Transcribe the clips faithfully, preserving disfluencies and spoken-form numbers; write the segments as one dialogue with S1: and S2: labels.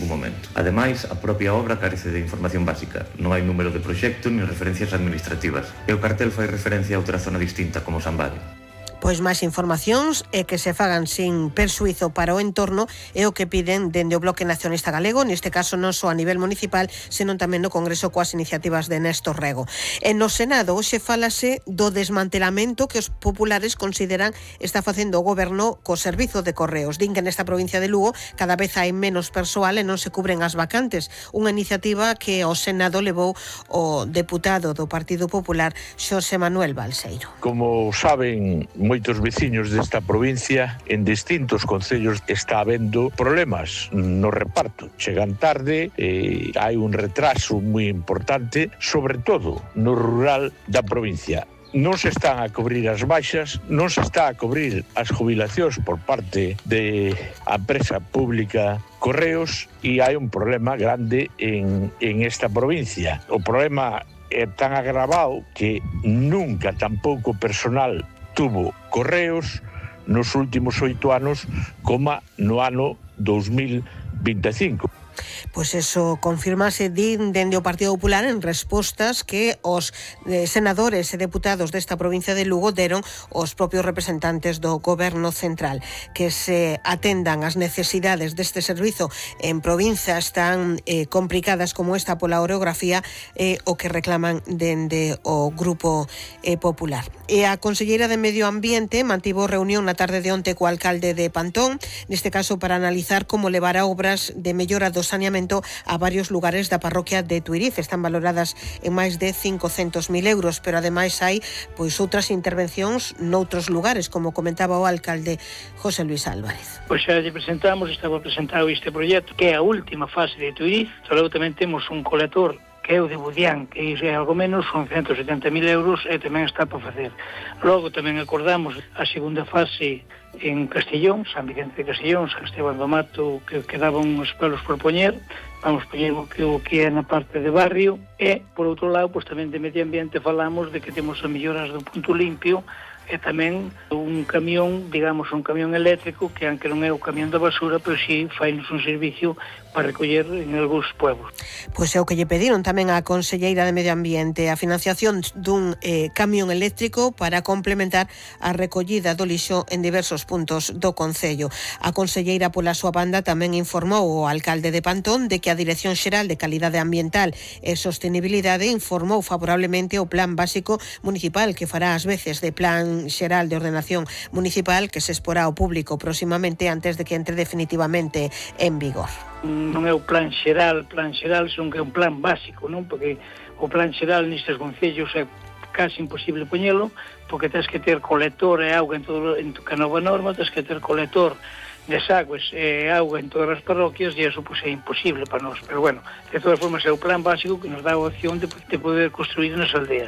S1: ningún momento. Ademais, a propia obra carece de información básica. Non hai número de proxecto nin referencias administrativas. E o cartel fai referencia a outra zona distinta como San Vale.
S2: Pois máis informacións e que se fagan sin persuizo para o entorno é o que piden dende o Bloque Nacionalista Galego, neste caso non só a nivel municipal, senón tamén no Congreso coas iniciativas de Néstor Rego. E no Senado hoxe fálase do desmantelamento que os populares consideran está facendo o goberno co servizo de correos. Din que nesta provincia de Lugo cada vez hai menos persoal e non se cubren as vacantes. Unha iniciativa que ao Senado levou o deputado do Partido Popular, Xosé Manuel Balseiro.
S3: Como saben moitos veciños desta provincia, en distintos concellos está habendo problemas no reparto. Chegan tarde, eh, hai un retraso moi importante, sobre todo no rural da provincia. Non se están a cubrir as baixas, non se está a cubrir as jubilacións por parte de a empresa pública Correos e hai un problema grande en, en esta provincia. O problema é tan agravado que nunca tampouco personal tuvo Correos nos últimos oito anos como no ano dos mil vinte e cinco.
S2: Pois eso confirmase din dende o Partido Popular en respostas que os eh, senadores e deputados desta provincia de Lugo deron os propios representantes do Goberno Central, que se atendan as necesidades deste servizo en provincias tan eh, complicadas como esta pola orografía, eh, o que reclaman dende o Grupo eh, Popular. E a conselleira de Medio Ambiente mantivo reunión na tarde de onte co alcalde de Pantón, neste caso para analizar como levar a obras de mellora do saneamento a varios lugares da parroquia de Tuiriz. Están valoradas en máis de cincocentos mil euros, pero ademais hai pois outras intervencións noutros lugares, como comentaba o alcalde José Luis Álvarez.
S4: Pois xa lle presentamos, estaba presentado este proxecto, que é a última fase de Tuiriz. Logo tamén temos un colector que é o de Budián, que iso é algo menos, son ciento setenta mil euros e tamén está por facer. Logo tamén acordamos a segunda fase en Castellón, San Vicente de Castellón, San Esteban do Mato, que quedaban uns pelos por poñer, vamos poñer o que, o que é na parte de barrio, e, por outro lado, pois tamén de medio ambiente falamos de que temos as melloras do punto limpio, e tamén un camión, digamos, un camión eléctrico, que aunque non é o camión da basura, pero si fainos un servicio para recoller en algúns pueblos.
S2: Pois é o que lle pediron tamén á conselleira de Medio Ambiente, a financiación dun eh, camión eléctrico para complementar a recollida do lixo en diversos puntos do concello. A conselleira pola súa banda tamén informou ao alcalde de Pantón de que a Dirección Xeral de Calidade Ambiental e Sostenibilidade informou favorablemente o Plan Básico Municipal, que fará ás veces de Plan Xeral de Ordenación Municipal, que se exporá ao público próximamente antes de que entre definitivamente en vigor.
S4: Non é o plan xeral, plan xeral, son que é un plan básico, non? Porque o plan xeral nestes concellos é casi imposible poñelo, porque tens que ter colector e auga en todo, en a nova norma, tens que ter colector desagües e auga en todas as parroquias, e eso pues, é imposible para nós. Pero bueno, de todas formas é o plan básico que nos dá a opción de, de poder construir nas aldeas.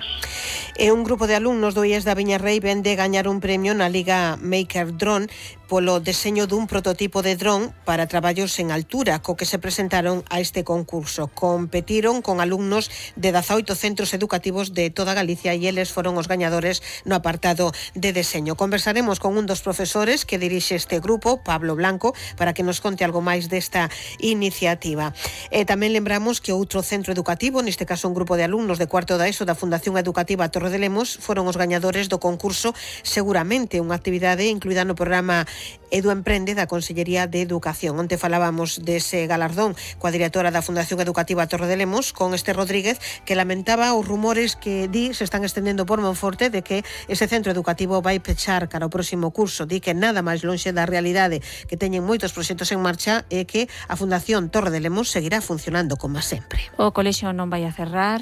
S2: E un grupo de alumnos do I E S da Viñarrei ven de gañar un premio na Liga Maker Drone polo deseño dun prototipo de dron para traballos en altura, co que se presentaron a este concurso. Competiron con alumnos de dezaoito centros educativos de toda Galicia e eles foron os gañadores no apartado de deseño. Conversaremos con un dos profesores que dirixe este grupo, Pablo Blanco, para que nos conte algo máis desta iniciativa. E tamén lembramos que outro centro educativo, neste caso un grupo de alumnos de cuarto da ESO da Fundación Educativa Torre de Lemos, foron os gañadores do concurso Seguramente, unha actividade incluída no programa Edu Emprende da Consellería de Educación. Onte falábamos dese galardón coa directora da Fundación Educativa Torre de Lemos, con este Rodríguez, que lamentaba os rumores que di se están estendendo por Monforte de que ese centro educativo vai pechar cara ao próximo curso. Di que nada máis lonxe da realidade, que teñen moitos proxectos en marcha e que a Fundación Torre de Lemos seguirá funcionando como sempre.
S5: O colexio non vai a cerrar.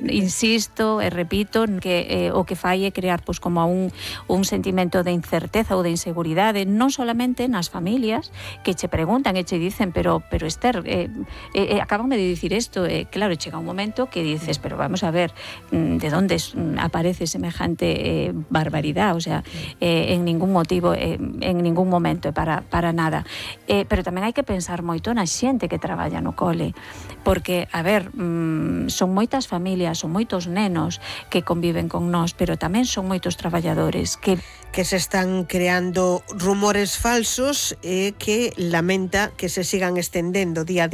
S5: Insisto e repito que eh, o que fai é crear pois, como un, un sentimento de incerteza ou de inseguridade, non solamente nas familias que che preguntan e che dicen pero, pero Esther, eh, eh, acabame de dicir isto, eh, claro, chega un momento que dices, pero vamos a ver de onde aparece semejante eh, barbaridade, o sea, eh, en ningún motivo, eh, en ningún momento para, para nada, eh, pero tamén hai que pensar moito na xente que traballa no cole, porque, a ver, mm, son moitas familias, son moitos nenos que conviven con nós, pero tamén son moitos traballadores que
S2: que se están creando rumores falsos e que lamenta que se sigan estendendo día a día.